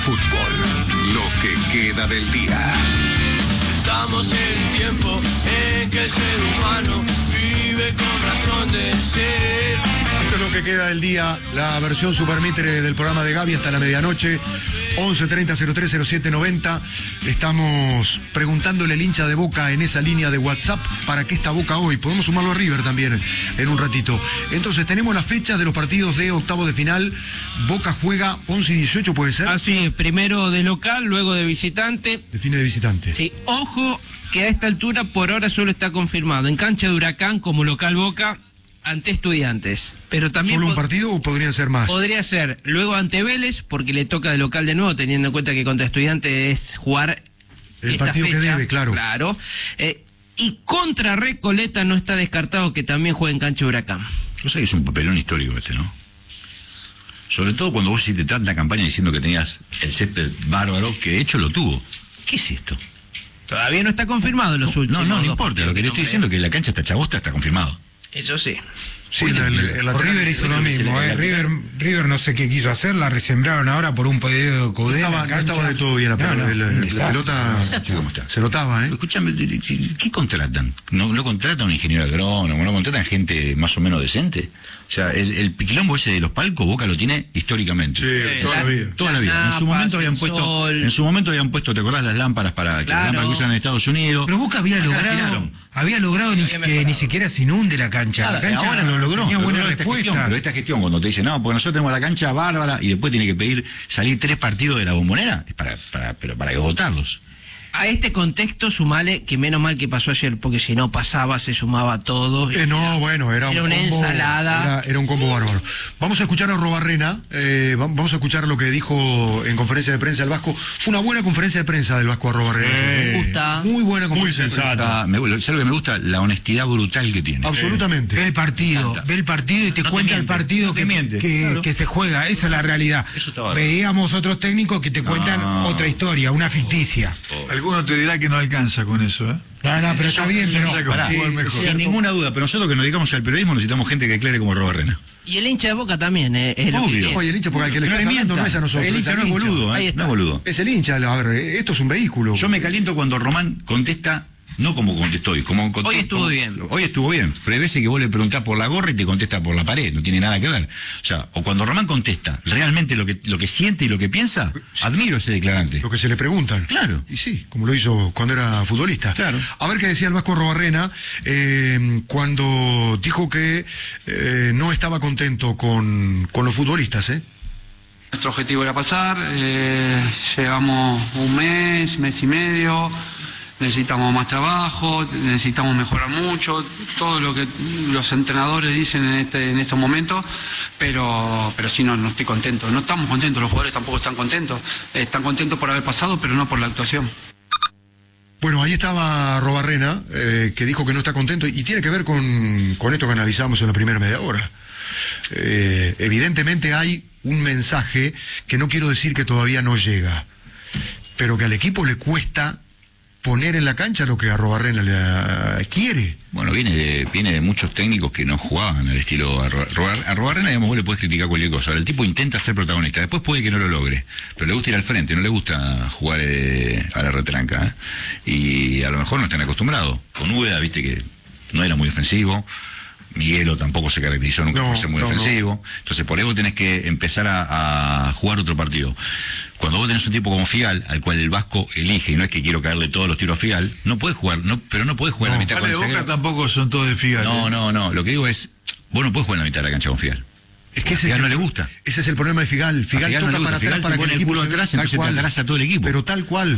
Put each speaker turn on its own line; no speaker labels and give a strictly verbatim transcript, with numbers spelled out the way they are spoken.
fútbol, lo que queda del día.
Estamos en tiempo en que el ser humano vive con razón de ser.
Esto es lo que queda del día, la versión supermitre del programa de Gaby hasta la medianoche, once treinta cero tres cero siete noventa. Estamos preguntándole al hincha de Boca en esa línea de WhatsApp para qué está Boca hoy. Podemos sumarlo a River también en un ratito. Entonces tenemos las fechas de los partidos de octavo de final. Boca juega once y dieciocho, ¿puede ser?
Así, primero de local, luego de visitante.
Define de visitante.
Sí, ojo que a esta altura por ahora solo está confirmado en cancha de Huracán como local Boca ante Estudiantes, pero también
¿Solo un partido o podrían ser más?
Podría ser luego ante Vélez, porque le toca de local de nuevo, teniendo en cuenta que contra Estudiantes es jugar
el
esta
partido
fecha,
que debe, claro.
Claro. Eh, y contra Recoleta no está descartado que también juegue en cancha de Huracán.
Yo sé que es un papelón histórico este, ¿no? Sobre todo cuando vos hiciste tanta campaña diciendo que tenías el césped bárbaro, que de hecho lo tuvo. ¿Qué es esto?
Todavía no está confirmado en los últimos.
No, no, no
dos
importa. Lo que te estoy diciendo es que la cancha está chabosta, está confirmado.
Eso sí.
Sí, en el, en la
River hizo lo mismo, eh. River, River no sé qué quiso hacer, la resembraron ahora por un pedido de Cudé.
No estaba, no estaba de todo bien la,
no, no,
la, la, la pelota.
Exacto, ¿cómo está?
Se notaba, ¿eh?
Escúchame, ¿qué contratan? ¿No, no contratan un ingeniero agrónomo? ¿No contratan gente más o menos decente? O sea, el, el quilombo ese de los palcos, Boca lo tiene históricamente.
Sí, toda la vida.
Toda la vida. En su momento habían puesto, en su momento habían puesto, ¿te acordás las lámparas para que
Claro.
las lámparas que usan en Estados Unidos?
Pero Boca había
Acá
logrado,
tiraron.
había logrado ni, que ni siquiera se inunde la cancha.
Nada,
la cancha
ahora lo logró,
tenía
lo
buena
logró esta gestión,
respuesta.
pero esta gestión cuando te dicen, no, porque nosotros tenemos la cancha bárbara y después tiene que pedir salir tres partidos de la Bombonera, es para, para, pero para votarlos.
A este contexto sumale que menos mal que pasó ayer, porque si no pasaba se sumaba todo.
Eh, no, bueno, era,
Era
un
una
combo,
ensalada.
Era, era un combo bárbaro. Vamos a escuchar a Robarrena, eh, va- vamos a escuchar lo que dijo en conferencia de prensa el Vasco. Fue una buena conferencia de prensa del Vasco a Robarrena.
Me gusta.
Muy buena conferencia.
Muy
de prensa.
sensata.
Ah, me, ¿sabes lo que me gusta? La honestidad brutal que tiene.
Absolutamente.
Ve el partido, ve el partido y te
No te
cuenta el
miente,
partido
no te
que,
miente,
que,
claro.
que se juega, esa es la realidad.
Eso está bárbaro.
Veíamos otros técnicos que te cuentan
No.
otra historia, una ficticia.
Alguno te dirá que no alcanza con eso, ¿eh?
No, no, pero está bien, pero...
Pará,
Pará,
jugar mejor.
sin ninguna duda, pero nosotros que nos dedicamos al periodismo necesitamos gente que declare como Robarrena.
Y el hincha de Boca también, eh, es lo que
Obvio.
quiere.
Oye, el hincha, porque al que le
No
estás
le
hablando no
mientan.
es a nosotros.
El hincha
al
no es boludo,
Ahí
¿eh?
está.
No es boludo.
Es el hincha, a ver, esto es un vehículo.
Yo me caliento cuando Román contesta, no como contestó hoy, como contestó,
Hoy estuvo bien.
Hoy estuvo bien, pero hay veces que vos le preguntás por la gorra y te contesta por la pared, no tiene nada que ver. O sea, o cuando Román contesta realmente lo que, lo que siente y lo que piensa, admiro a ese declarante.
Lo que se le preguntan.
Claro.
Y sí, como lo hizo cuando era futbolista.
Claro.
A ver qué decía el Vasco Robarrena eh, cuando dijo que eh, no estaba contento con, con los futbolistas, ¿eh?
Nuestro objetivo era pasar, eh, llevamos un mes, mes y medio, necesitamos más trabajo, necesitamos mejorar mucho, todo lo que los entrenadores dicen en este en estos momentos, pero pero sí no, no estoy contento, no estamos contentos, los jugadores tampoco están contentos, están contentos por haber pasado, pero no por la actuación.
Bueno, ahí estaba Robarrena, eh, que dijo que no está contento, y tiene que ver con, con esto que analizamos en la primera media hora. Eh, evidentemente hay un mensaje que no quiero decir que todavía no llega, pero que al equipo le cuesta poner en la cancha lo que a Robarrena le quiere.
Bueno, viene de, viene de muchos técnicos que no jugaban al estilo a, Robar, a Robarrena, digamos, vos le podés criticar cualquier cosa. Ahora, el tipo intenta ser protagonista, después puede que no lo logre, pero le gusta ir al frente, no le gusta jugar eh, a la retranca, ¿eh? Y a lo mejor no están acostumbrados. Con Úbeda, viste que no era muy ofensivo. Miguelo tampoco se caracterizó nunca
No,
por ser muy
no,
ofensivo. No. Entonces, por eso tenés que empezar a, a jugar otro partido. Cuando vos tenés un tipo como Figal, al cual el Vasco elige, y no es que quiero caerle todos los tiros a Figal, no podés jugar, no, pero no podés jugar
No.
la mitad
Vale,
con
Boca
Zaguero.
tampoco son todos de Figal.
No,
¿eh?
no, no. Lo que digo es, vos no podés jugar en la mitad de la cancha con Figal.
Es que
A
ese
Figal
es el,
no le gusta.
Ese es el problema de Figal. Figal,
Figal no
toca
le gusta.
para
Figal
atrás
te
para que
pone
el
el
equipo
culo
se-
atrás,
tal
entonces te
cual.
atrasa todo el equipo.
Pero tal cual.